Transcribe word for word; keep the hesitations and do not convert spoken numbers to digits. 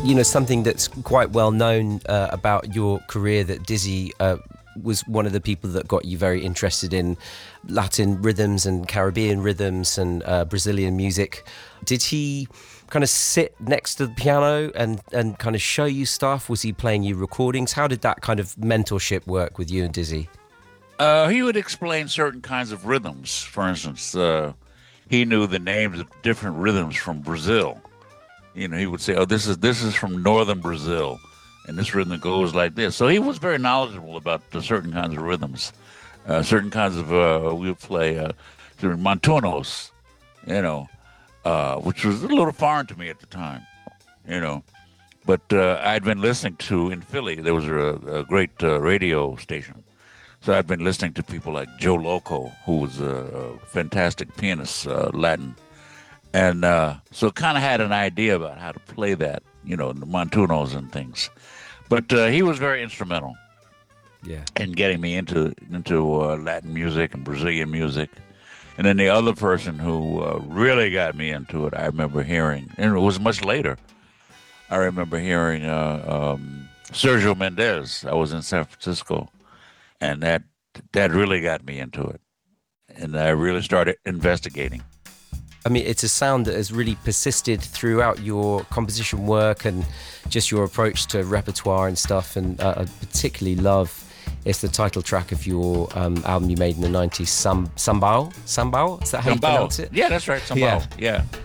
you know, something that's quite well known uh, about your career, that Dizzy uh, was one of the people that got you very interested in Latin rhythms and Caribbean rhythms and uh, Brazilian music. Did he kind of sit next to the piano and, and kind of show you stuff? Was he playing you recordings? How did that kind of mentorship work with you and Dizzy? Uh, he would explain certain kinds of rhythms. For instance, uh, he knew the names of different rhythms from Brazil. You know, he would say, "Oh, this is this is from northern Brazil, and this rhythm goes like this." So he was very knowledgeable about uh, certain kinds of rhythms, uh, certain kinds of. Uh, we would play uh, montunos, you know, uh, which was a little foreign to me at the time, you know. But uh, I'd been listening to in Philly. There was a, a great uh, radio station, so I'd been listening to people like Joe Loco, who was a, a fantastic pianist, uh, Latin. And uh, so kind of had an idea about how to play that, you know, the montunos and things. But uh, he was very instrumental yeah. in getting me into into uh, Latin music and Brazilian music. And then the other person who uh, really got me into it, I remember hearing, and it was much later, I remember hearing uh, um, Sergio Mendes. I was in San Francisco, and that that really got me into it. And I really started investigating. I mean, it's a sound that has really persisted throughout your composition work and just your approach to repertoire and stuff. And uh, I particularly love, it's the title track of your um, album you made in the nineties, Sam, Sambao? Sambao? Is that how Sambao. you pronounce it? Yeah, that's right, Sambao. Yeah. yeah.